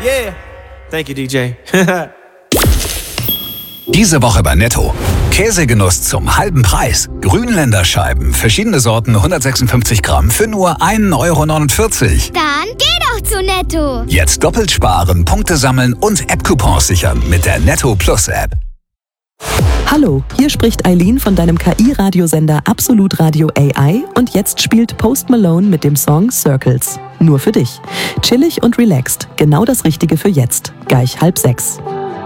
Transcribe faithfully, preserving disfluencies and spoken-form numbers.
Yeah. Thank you, D J. Diese Woche bei Netto. Käsegenuss zum halben Preis. Grünländer Scheiben, verschiedene Sorten, hundertsechsundfünfzig Gramm für nur ein Euro neunundvierzig. Dann geh doch zu Netto. Jetzt doppelt sparen, Punkte sammeln und App-Coupons sichern mit der Netto Plus App. Hallo, hier spricht Eileen von deinem K I-Radiosender Absolut Radio A I und jetzt spielt Post Malone mit dem Song Circles. Nur für dich. Chillig und relaxed, genau das Richtige für jetzt. Gleich halb sechs.